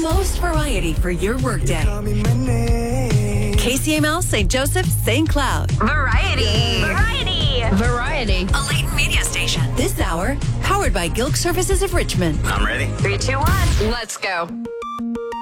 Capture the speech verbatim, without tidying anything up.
most variety for your workday. K C M L, Saint Joseph, Saint Cloud. Variety. Variety. Variety. A Leighton media station. This hour, powered by Gilk Services of Richmond. I'm ready. Three, two, one. Let's go.